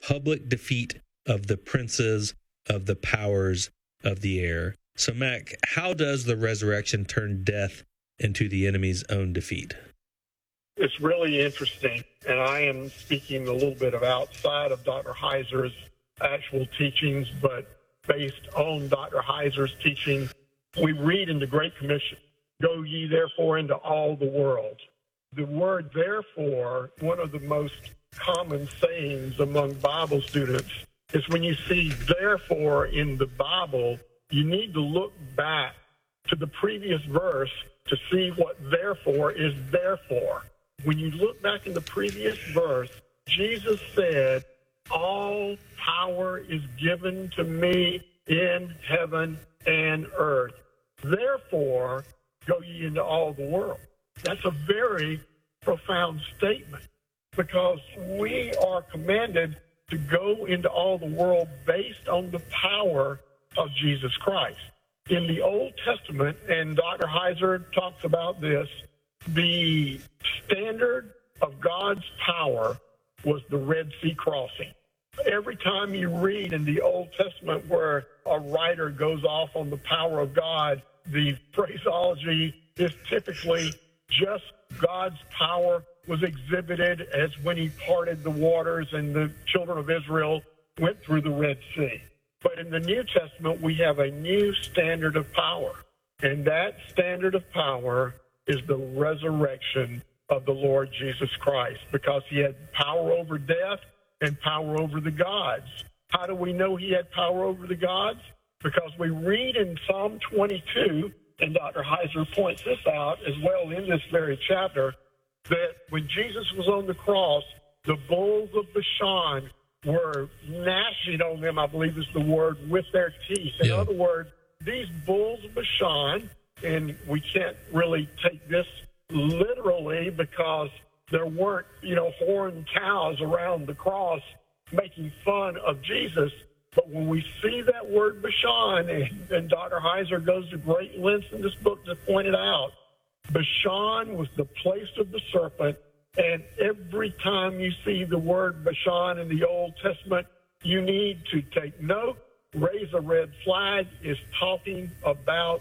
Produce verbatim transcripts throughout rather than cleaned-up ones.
public defeat of the princes of the powers of the air. So, Mac, how does the resurrection turn death into the enemy's own defeat? It's really interesting, and I am speaking a little bit of outside of Doctor Heiser's actual teachings, but based on Doctor Heiser's teaching, we read in the Great Commission, "Go ye therefore into all the world." The word therefore, one of the most common sayings among Bible students, is when you see therefore in the Bible, you need to look back to the previous verse to see what therefore is there for. When you look back in the previous verse, Jesus said, "All power is given to me in heaven and earth. Therefore, go ye into all the world." That's a very profound statement, because we are commanded to go into all the world based on the power of Jesus Christ. In the Old Testament, and Doctor Heiser talks about this, the standard of God's power was the Red Sea crossing. Every time you read in the Old Testament where a writer goes off on the power of God, the phraseology is typically just God's power was exhibited as when he parted the waters and the children of Israel went through the Red Sea. But in the New Testament, we have a new standard of power. And that standard of power is the resurrection of the Lord Jesus Christ, because he had power over death and power over the gods. How do we know he had power over the gods? Because we read in Psalm twenty-two, and Doctor Heiser points this out as well in this very chapter, that when Jesus was on the cross, the bulls of Bashan were gnashing on them, I believe is the word, with their teeth. In Yeah. other words, these bulls of Bashan, and we can't really take this literally because there weren't, you know, horned cows around the cross making fun of Jesus. But when we see that word Bashan, and, and Doctor Heiser goes to great lengths in this book to point it out, Bashan was the place of the serpent. And every time you see the word Bashan in the Old Testament, you need to take note, raise a red flag. Is talking about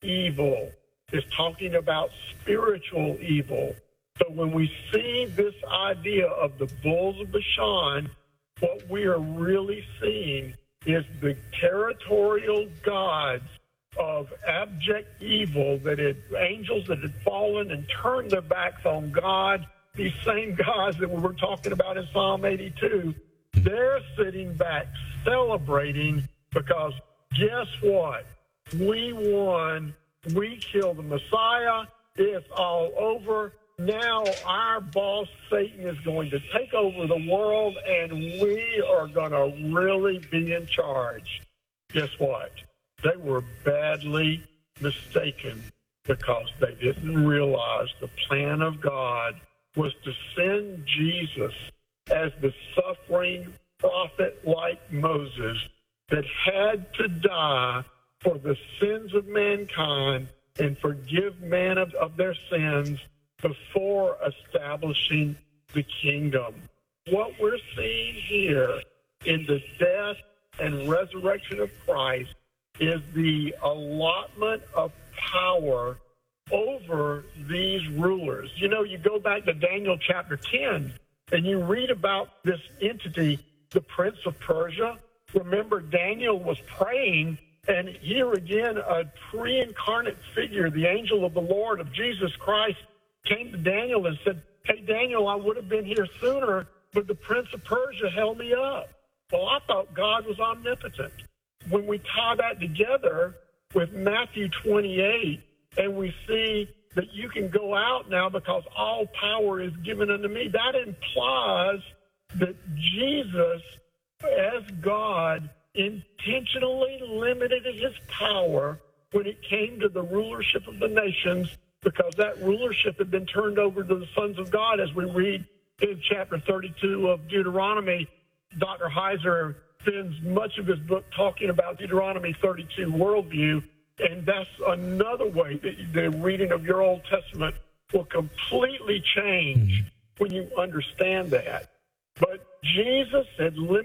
evil. Is talking about spiritual evil. So when we see this idea of the bulls of Bashan, what we are really seeing is the territorial gods of abject evil, that had angels that had fallen and turned their backs on God. These same gods that we were talking about in Psalm eighty-two, they're sitting back celebrating, because guess what? We won. We killed the Messiah. It's all over. Now our boss, Satan, is going to take over the world, and we are going to really be in charge. Guess what? They were badly mistaken, because they didn't realize the plan of God was to send Jesus as the suffering prophet like Moses that had to die for the sins of mankind and forgive man of, of their sins before establishing the kingdom. What we're seeing here in the death and resurrection of Christ is the allotment of power over these rulers. You know, you go back to Daniel chapter ten, and you read about this entity, the Prince of Persia. Remember, Daniel was praying, and here again, a pre-incarnate figure, the angel of the Lord, of Jesus Christ, came to Daniel and said, "Hey, Daniel, I would have been here sooner, but the Prince of Persia held me up." Well, I thought God was omnipotent. When we tie that together with Matthew twenty-eight, and we see that you can go out now because all power is given unto me, that implies that Jesus, as God, intentionally limited his power when it came to the rulership of the nations, because that rulership had been turned over to the sons of God. As we read in chapter thirty-two of Deuteronomy, Doctor Heiser spends much of his book talking about Deuteronomy thirty-two worldview, and that's another way that the reading of your Old Testament will completely change when you understand that. But Jesus had limited